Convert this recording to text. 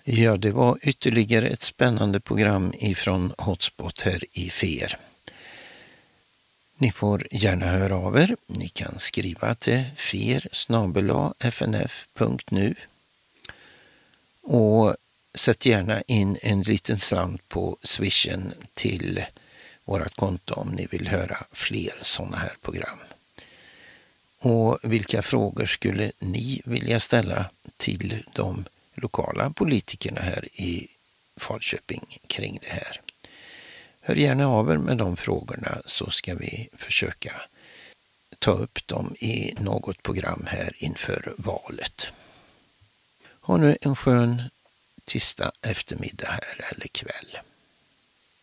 Ja, det var ytterligare ett spännande program ifrån Hotspot här i FER. Ni får gärna höra av er. Ni kan skriva till fer@fnf.nu och sätt gärna in en liten slant på Swishen till vårat konto om ni vill höra fler sådana här program. Och vilka frågor skulle ni vilja ställa till de lokala politikerna här i Falköping kring det här? Hör gärna av er med de frågorna så ska vi försöka ta upp dem i något program här inför valet. Ha nu en skön tisdag eftermiddag här eller kväll.